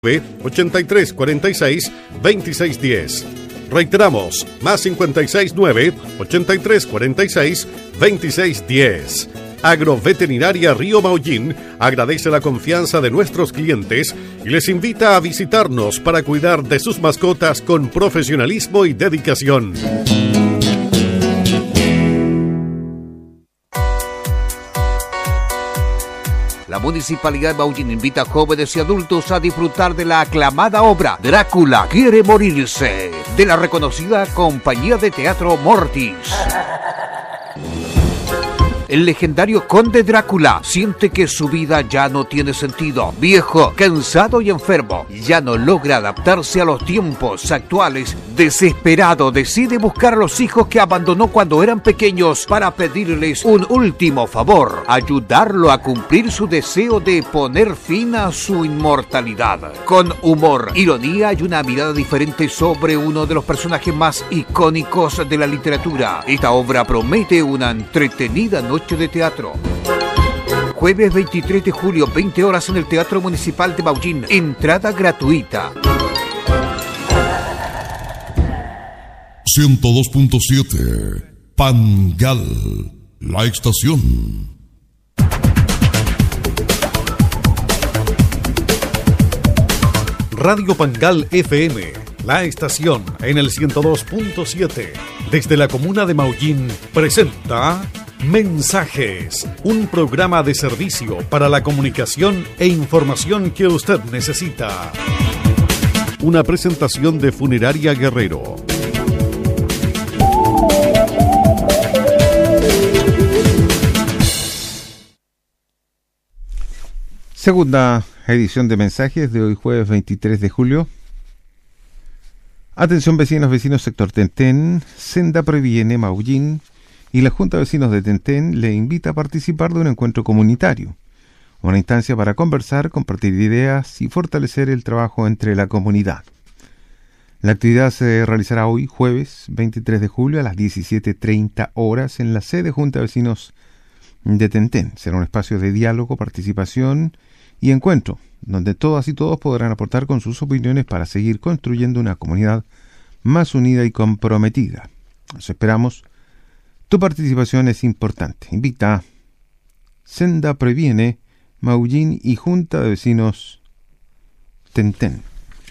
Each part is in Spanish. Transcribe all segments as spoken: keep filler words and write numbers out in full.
ochenta y tres cuarenta y seis veintiséis diez. Reiteramos, más cincuenta y seis nueve ochenta y tres cuarenta y seis veintiséis diez. Agroveterinaria Río Maullín agradece la confianza de nuestros clientes y les invita a visitarnos para cuidar de sus mascotas con profesionalismo y dedicación. La Municipalidad de Maullín invita a jóvenes y adultos a disfrutar de la aclamada obra Drácula quiere morirse, de la reconocida compañía de teatro Mortis. El legendario conde Drácula siente que su vida ya no tiene sentido. Viejo, cansado y enfermo, ya no logra adaptarse a los tiempos actuales. Desesperado, decide buscar a los hijos que abandonó cuando eran pequeños para pedirles un último favor: ayudarlo a cumplir su deseo de poner fin a su inmortalidad. Con humor, ironía y una mirada diferente sobre uno de los personajes más icónicos de la literatura, esta obra promete una entretenida noche de teatro. Jueves veintitrés de julio, veinte horas en el Teatro Municipal de Maullín. Entrada gratuita. ciento dos punto siete Pangal, la estación. Radio Pangal F M, la estación en el ciento dos punto siete. Desde la comuna de Maullín presenta Mensajes, un programa de servicio para la comunicación e información que usted necesita. Una presentación de Funeraria Guerrero. Segunda edición de Mensajes de hoy jueves veintitrés de julio. Atención vecinos, vecinos sector Tentén, Senda Previene Maullín y la Junta de Vecinos de Tentén le invita a participar de un encuentro comunitario, una instancia para conversar, compartir ideas y fortalecer el trabajo entre la comunidad. La actividad se realizará hoy jueves veintitrés de julio a las diecisiete treinta horas en la sede Junta de Vecinos de Tentén. Será un espacio de diálogo, participación y encuentro, donde todas y todos podrán aportar con sus opiniones para seguir construyendo una comunidad más unida y comprometida. Nos esperamos. Tu participación es importante. Invita Senda Previene, Maullín y Junta de Vecinos Tentén.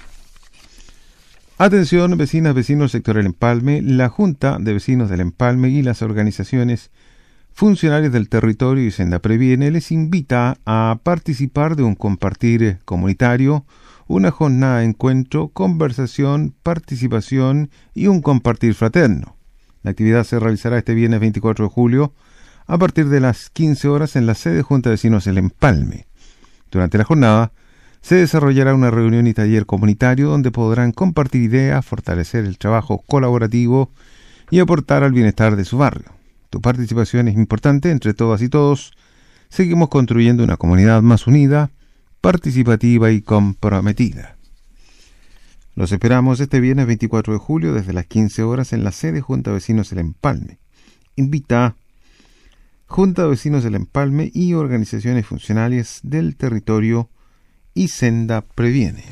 Atención, vecinas, vecinos sector El Empalme, la Junta de Vecinos del Empalme y las organizaciones funcionarios del territorio y Senda Previene les invita a participar de un compartir comunitario, una jornada de encuentro, conversación, participación y un compartir fraterno. La actividad se realizará este viernes veinticuatro de julio a partir de las quince horas en la sede Junta de Vecinos El Empalme. Durante la jornada se desarrollará una reunión y taller comunitario donde podrán compartir ideas, fortalecer el trabajo colaborativo y aportar al bienestar de su barrio. Tu participación es importante. Entre todas y todos seguimos construyendo una comunidad más unida, participativa y comprometida. Los esperamos este viernes veinticuatro de julio desde las quince horas en la sede Junta de Vecinos El Empalme. Invita Junta de Vecinos del Empalme y organizaciones funcionales del territorio y Senda Previene.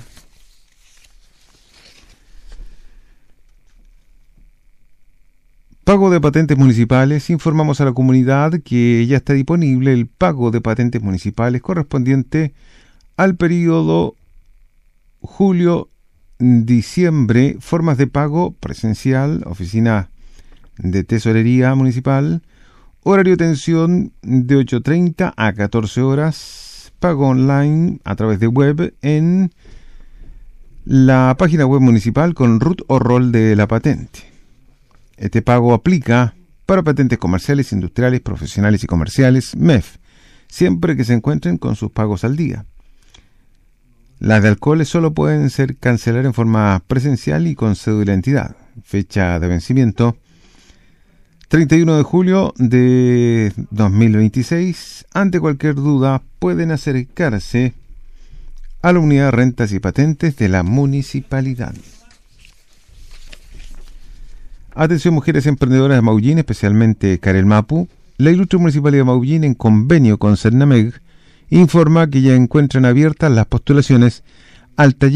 Pago de patentes municipales. Informamos a la comunidad que ya está disponible el pago de patentes municipales correspondiente al periodo julio-diciembre. Formas de pago: presencial, oficina de tesorería municipal, horario de atención de ocho treinta a catorce horas, pago online a través de web en la página web municipal con R U T o rol de la patente. Este pago aplica para patentes comerciales, industriales, profesionales y comerciales, M E F, siempre que se encuentren con sus pagos al día. Las de alcoholes solo pueden ser canceladas en forma presencial y con cédula de identidad. Fecha de vencimiento: treinta y uno de julio de dos mil veintiséis. Ante cualquier duda pueden acercarse a la unidad de rentas y patentes de la municipalidad. Atención mujeres emprendedoras de Maullín, especialmente Karel Mapu. La ilustre Municipalidad de Maullín, en convenio con Cernameg, informa que ya encuentran abiertas las postulaciones al taller